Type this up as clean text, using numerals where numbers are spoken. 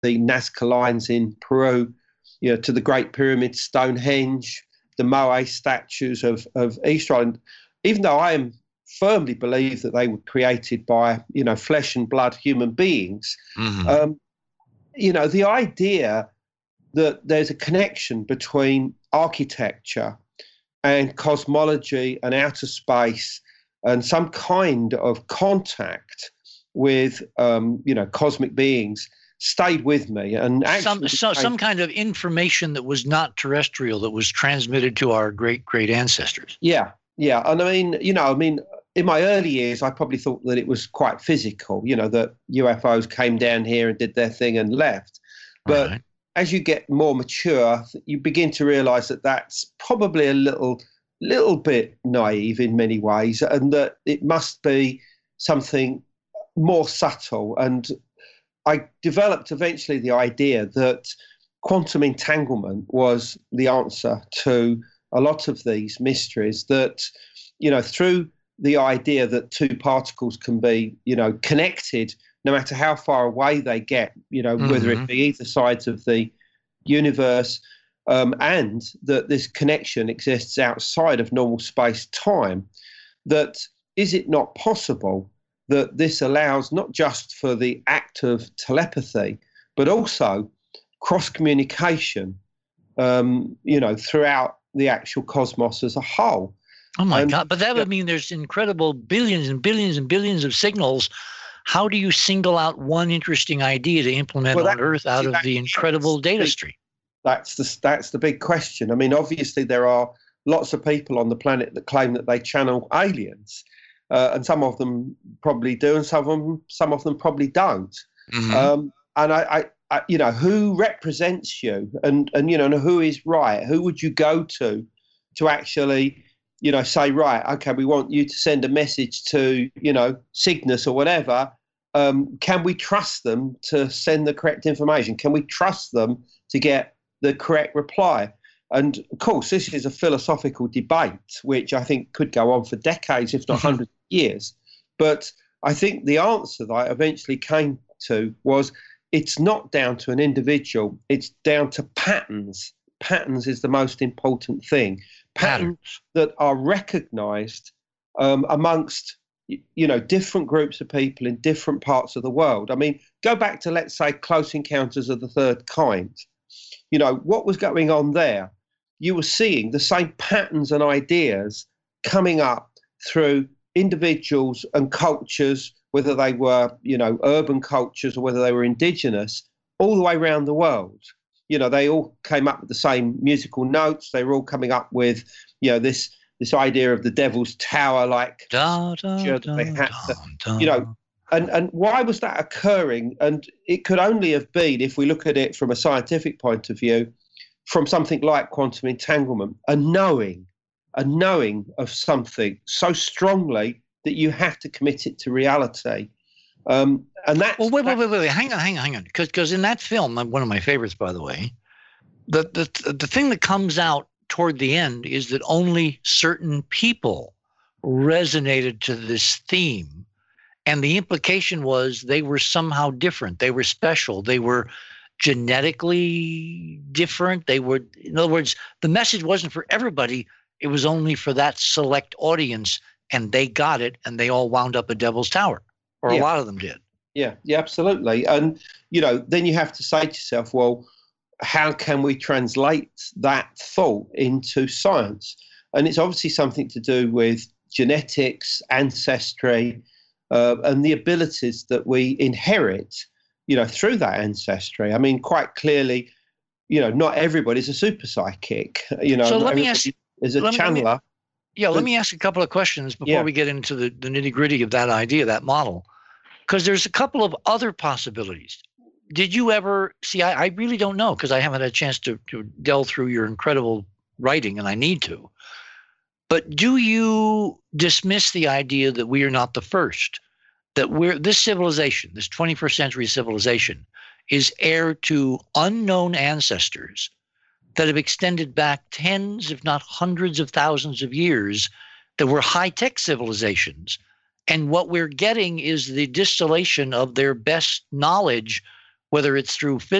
the Nazca Lines in Peru, to the Great Pyramid, Stonehenge, the Moai statues of Israel. And even though I firmly believe that they were created by, flesh and blood human beings, the idea that there's a connection between architecture and cosmology and outer space and some kind of contact with, cosmic beings stayed with me. And actually some kind of information that was not terrestrial, that was transmitted to our great ancestors. Yeah. And I mean, in my early years, I probably thought that it was quite physical, that UFOs came down here and did their thing and left. But as you get more mature, you begin to realize that that's probably a little bit naive in many ways, and that it must be something more subtle. And I developed eventually the idea that quantum entanglement was the answer to a lot of these mysteries, that, through the idea that two particles can be, connected no matter how far away they get, whether it be either sides of the universe, and that this connection exists outside of normal space-time, that is it not possible that this allows not just for the act of telepathy, but also cross-communication, throughout the actual cosmos as a whole. Oh my God, but that would mean there's incredible billions and billions and billions of signals. How do you single out one interesting idea to implement on Earth out of the incredible data stream? That's the big question. I mean, obviously there are lots of people on the planet that claim that they channel aliens, and some of them probably do, and some of them probably don't. And I who represents you, and who is right? Who would you go to actually, say, right, okay, we want you to send a message to, Cygnus or whatever. Can we trust them to send the correct information? Can we trust them to get the correct reply? And of course, this is a philosophical debate, which I think could go on for decades, if not hundreds of years. But I think the answer that I eventually came to was, it's not down to an individual, it's down to patterns. Patterns is the most important thing. Patterns that are recognized amongst, different groups of people in different parts of the world. I mean, go back to, let's say, Close Encounters of the Third Kind. What was going on there? You were seeing the same patterns and ideas coming up through individuals and cultures, whether they were, urban cultures or whether they were indigenous, all the way around the world. They all came up with the same musical notes. They were all coming up with, this idea of the Devil's Tower, like, and why was that occurring? And it could only have been, if we look at it from a scientific point of view, from something like quantum entanglement, a knowing of something so strongly that you have to commit it to reality. And that's wait, hang on, because in that film, one of my favorites, by the way, the thing that comes out toward the end is that only certain people resonated to this theme, and the implication was they were somehow different, they were special, they were genetically different, they were, in other words, the message wasn't for everybody, it was only for that select audience, and they got it, and they all wound up at Devil's Tower. Or a lot of them did. Yeah, absolutely. And, then you have to say to yourself, well, how can we translate that thought into science? And it's obviously something to do with genetics, ancestry, and the abilities that we inherit, through that ancestry. I mean, quite clearly, not everybody's a super psychic. So let me ask you, is a channeler. Let me ask a couple of questions before we get into the nitty-gritty of that idea, that model. Because there's a couple of other possibilities. Did you ever see, I really don't know, because I haven't had a chance to delve through your incredible writing, and I need to. But do you dismiss the idea that we are not the first? That this civilization, this 21st century civilization, is heir to unknown ancestors that have extended back tens, if not hundreds of thousands of years, that were high-tech civilizations. And what we're getting is the distillation of their best knowledge whether it's through